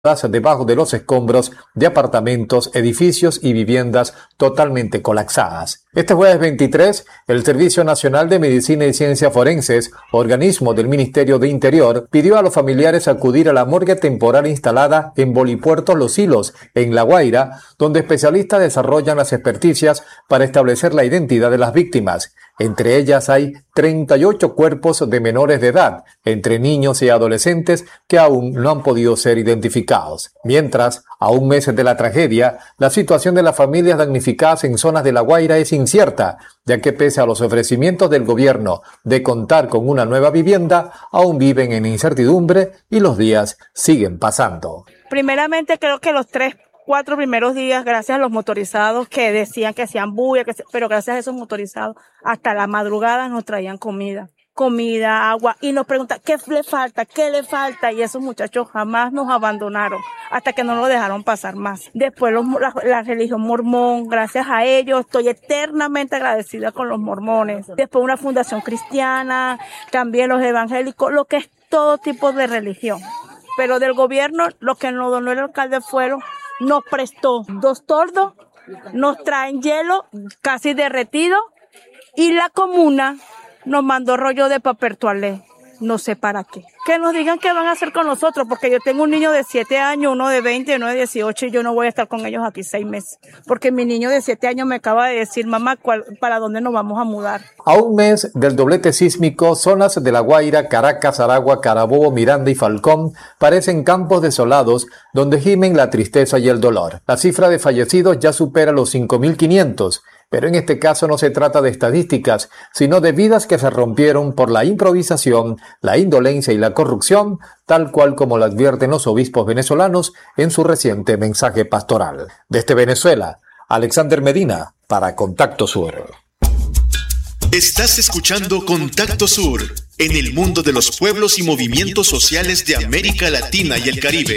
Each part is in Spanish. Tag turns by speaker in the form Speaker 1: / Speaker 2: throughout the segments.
Speaker 1: debajo de los escombros de apartamentos, edificios y viviendas totalmente colapsadas. Este jueves 23, el Servicio Nacional de Medicina y Ciencias Forenses, organismo del Ministerio de Interior, pidió a los familiares acudir a la morgue temporal instalada en Bolipuerto Los Silos, en La Guaira, donde especialistas desarrollan las experticias para establecer la identidad de las víctimas. Entre ellas hay 38 cuerpos de menores de edad, entre niños y adolescentes, que aún no han podido ser identificados. Mientras, a un mes de la tragedia, la situación de las familias damnificadas en zonas de La Guaira es incierta, ya que pese a los ofrecimientos del gobierno de contar con una nueva vivienda, aún viven en incertidumbre y los días siguen pasando.
Speaker 2: Primeramente, creo que los 3-4 primeros días, gracias a los motorizados que decían que hacían bulla, pero gracias a esos motorizados, hasta la madrugada nos traían comida, agua, y nos preguntan qué le falta, y esos muchachos jamás nos abandonaron, hasta que no lo dejaron pasar más. Después la religión mormón, gracias a ellos, estoy eternamente agradecida con los mormones. Después una fundación cristiana, también los evangélicos, lo que es todo tipo de religión. Pero del gobierno, lo que nos donó el alcalde nos prestó 2 tordos, nos traen hielo casi derretido, y la comuna nos mandó rollo de papel toalé, no sé para qué. Que nos digan qué van a hacer con nosotros, porque yo tengo un niño de 7 años, uno de 20, uno de 18, y yo no voy a estar con ellos aquí 6 meses. Porque mi niño de 7 años me acaba de decir, mamá, ¿para dónde nos vamos a mudar?
Speaker 1: A un mes del doblete sísmico, zonas de La Guaira, Caracas, Aragua, Carabobo, Miranda y Falcón parecen campos desolados donde gimen la tristeza y el dolor. La cifra de fallecidos ya supera los 5.500. Pero en este caso no se trata de estadísticas, sino de vidas que se rompieron por la improvisación, la indolencia y la corrupción, tal cual como lo advierten los obispos venezolanos en su reciente mensaje pastoral. Desde Venezuela, Alexander Medina, para Contacto Sur.
Speaker 3: Estás escuchando Contacto Sur, en el mundo de los pueblos y movimientos sociales de América Latina y el Caribe.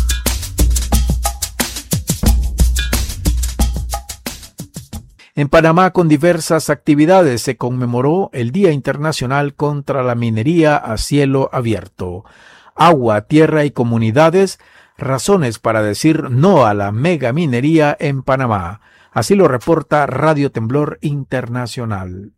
Speaker 4: En Panamá, con diversas actividades, se conmemoró el Día Internacional contra la Minería a Cielo Abierto. Agua, tierra y comunidades, razones para decir no a la megaminería en Panamá. Así lo reporta Radio Temblor Internacional.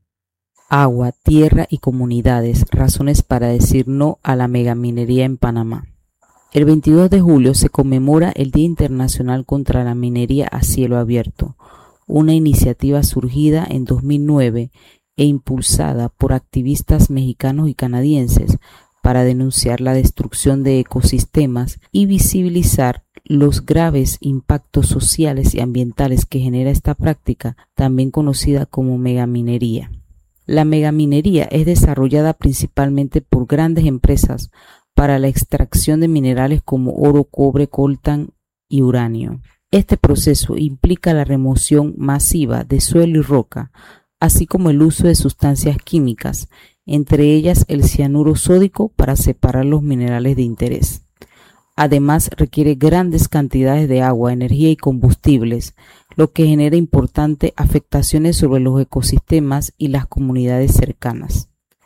Speaker 5: Agua, tierra y comunidades, razones para decir no a la megaminería en Panamá. El 22 de julio se conmemora el Día Internacional contra la Minería a Cielo Abierto, una iniciativa surgida en 2009 e impulsada por activistas mexicanos y canadienses para denunciar la destrucción de ecosistemas y visibilizar los graves impactos sociales y ambientales que genera esta práctica, también conocida como megaminería. La megaminería es desarrollada principalmente por grandes empresas para la extracción de minerales como oro, cobre, coltán y uranio. Este proceso implica la remoción masiva de suelo y roca, así como el uso de sustancias químicas, entre ellas el cianuro sódico para separar los minerales de interés. Además, requiere grandes cantidades de agua, energía y combustibles, lo que genera importantes afectaciones sobre los ecosistemas y las comunidades cercanas.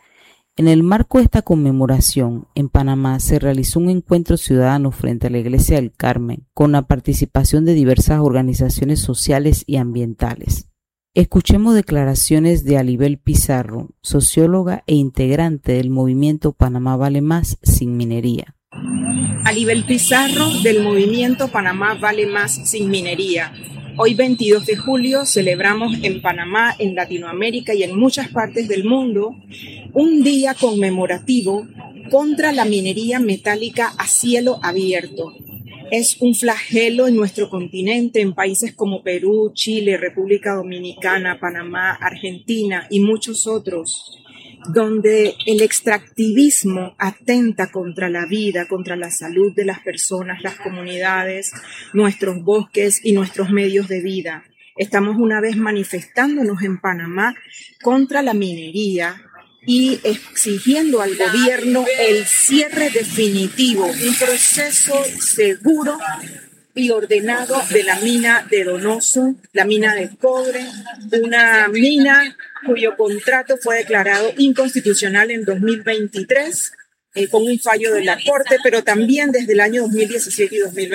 Speaker 5: En el marco de esta conmemoración, en Panamá se realizó un encuentro ciudadano frente a la Iglesia del Carmen, con la participación de diversas organizaciones sociales y ambientales. Escuchemos declaraciones de Alibel Pizarro, socióloga e integrante del movimiento Panamá Vale Más Sin Minería.
Speaker 6: Alibel Pizarro, del movimiento Panamá Vale Más Sin Minería. Hoy 22 de julio celebramos en Panamá, en Latinoamérica y en muchas partes del mundo un día conmemorativo contra la minería metálica a cielo abierto. Es un flagelo en nuestro continente, en países como Perú, Chile, República Dominicana, Panamá, Argentina y muchos otros, donde el extractivismo atenta contra la vida, contra la salud de las personas, las comunidades, nuestros bosques y nuestros medios de vida. Estamos una vez manifestándonos en Panamá contra la minería y exigiendo al gobierno el cierre definitivo, un proceso seguro y ordenado de la mina de Donoso, la mina de cobre, una mina cuyo contrato fue declarado inconstitucional en 2023 con un fallo de la Corte, pero también desde el año 2017 y 2020.